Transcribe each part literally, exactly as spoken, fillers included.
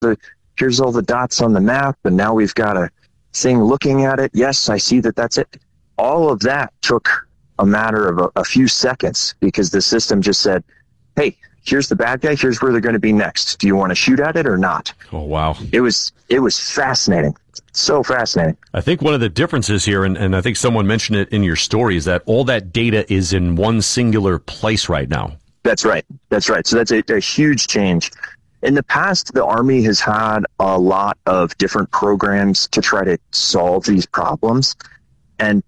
the here's all the dots on the map, and now we've got a thing looking at it. Yes, I see that that's it. All of that took a matter of a, a few seconds because the system just said, hey, here's the bad guy. Here's where they're going to be next. Do you want to shoot at it or not? Oh, wow. It was it was fascinating. So fascinating. I think one of the differences here, and, and I think someone mentioned it in your story, is that all that data is in one singular place right now. That's right. That's right. So that's a, a huge change. In the past, the Army has had a lot of different programs to try to solve these problems. And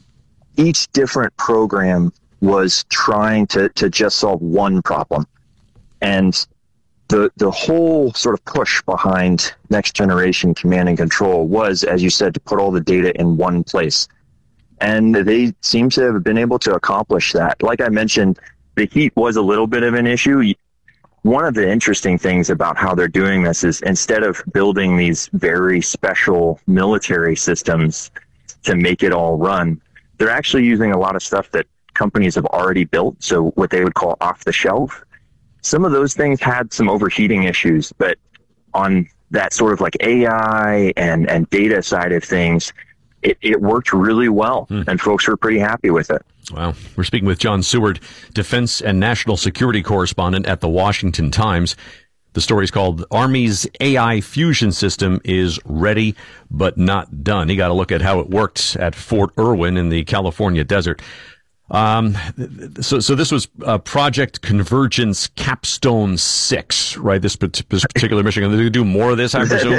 each different program was trying to, to just solve one problem. And the the whole sort of push behind Next Generation Command and Control was, as you said, to put all the data in one place. And they seem to have been able to accomplish that. Like I mentioned, the heat was a little bit of an issue. One of the interesting things about how they're doing this is instead of building these very special military systems to make it all run, they're actually using a lot of stuff that companies have already built, so what they would call off the shelf. Some of those things had some overheating issues, but on that sort of like A I and, and data side of things, it, it worked really well, mm. and folks were pretty happy with it. Wow. We're speaking with John Seward, defense and national security correspondent at the Washington Times. The story is called Army's A I Fusion System is Ready But Not Done. You got to look at how it worked at Fort Irwin in the California desert. Um, so, so this was uh, Project Convergence Capstone six, right? This, this particular mission. Are they going to do more of this, I presume?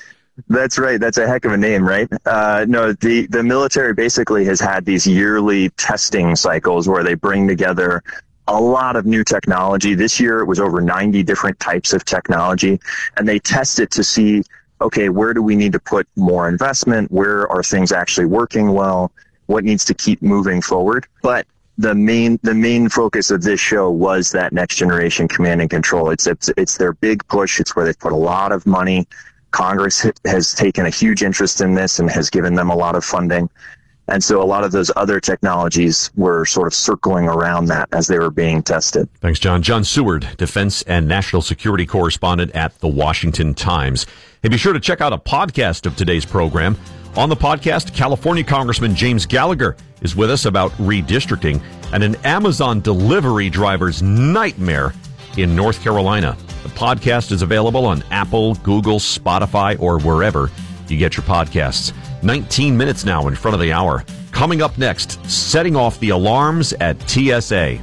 That's right. That's a heck of a name, right? Uh, no, the, the military basically has had these yearly testing cycles where they bring together a lot of new technology. This year it was over ninety different types of technology, and they test it to see, okay, where do we need to put more investment? Where are things actually working well? What needs to keep moving forward? But the main the main focus of this show was that Next Generation Command and Control. It's it's it's their big push. It's where they've put a lot of money. Congress has taken a huge interest in this and has given them a lot of funding. And so a lot of those other technologies were sort of circling around that as they were being tested. Thanks, John. John Seward, defense and national security correspondent at the Washington Times. Hey, be sure to check out a podcast of today's program. On the podcast, California Congressman James Gallagher is with us about redistricting and an Amazon delivery driver's nightmare in North Carolina. The podcast is available on Apple, Google, Spotify, or wherever you get your podcasts. nineteen minutes now in front of the hour. Coming up next, setting off the alarms at T S A.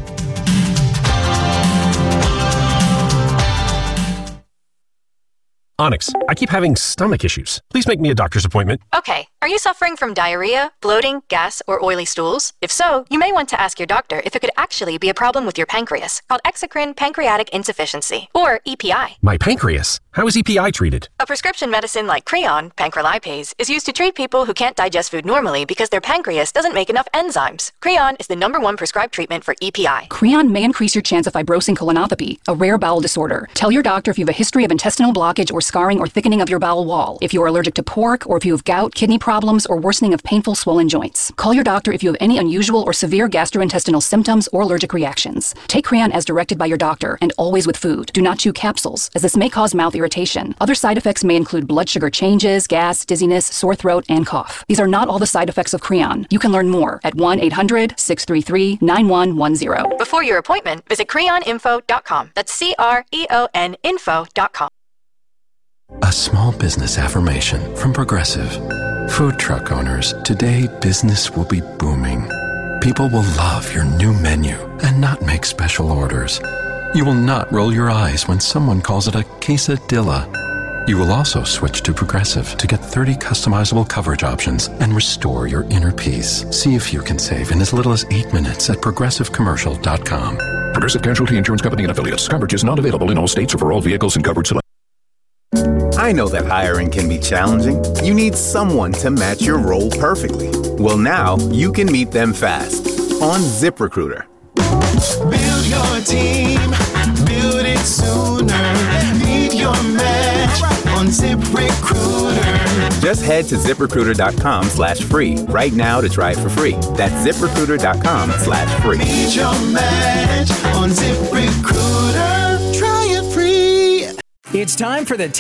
Onyx, I keep having stomach issues. Please make me a doctor's appointment. Okay. Are you suffering from diarrhea, bloating, gas, or oily stools? If so, you may want to ask your doctor if it could actually be a problem with your pancreas, called exocrine pancreatic insufficiency, or E P I. My pancreas? How is E P I treated? A prescription medicine like Creon, pancrelipase, is used to treat people who can't digest food normally because their pancreas doesn't make enough enzymes. Creon is the number one prescribed treatment for E P I. Creon may increase your chance of fibrosing colonopathy, a rare bowel disorder. Tell your doctor if you have a history of intestinal blockage or scarring or thickening of your bowel wall, if you are allergic to pork, or if you have gout, kidney problems, or worsening of painful swollen joints. Call your doctor if you have any unusual or severe gastrointestinal symptoms or allergic reactions. Take Creon as directed by your doctor, and always with food. Do not chew capsules, as this may cause mouth irritation. Other side effects may include blood sugar changes, gas, dizziness, sore throat, and cough. These are not all the side effects of Creon. You can learn more at one eight hundred, six three three, nine one one zero. Before your appointment, visit creon info dot com. That's C R E O N info dot com. A small business affirmation from Progressive. Food truck owners, today business will be booming. People will love your new menu and not make special orders. You will not roll your eyes when someone calls it a quesadilla. You will also switch to Progressive to get thirty customizable coverage options and restore your inner peace. See if you can save in as little as eight minutes at progressive commercial dot com. Progressive Casualty Insurance Company and Affiliates. Coverage is not available in all states or for all vehicles and coverage select. I know that hiring can be challenging. You need someone to match your role perfectly. Well, now you can meet them fast on ZipRecruiter. Build your team, build it sooner. Meet your match on ZipRecruiter. Just head to ZipRecruiter.com slash free right now to try it for free. That's ZipRecruiter.com slash free. Meet your match on ZipRecruiter. Try it free. It's time for the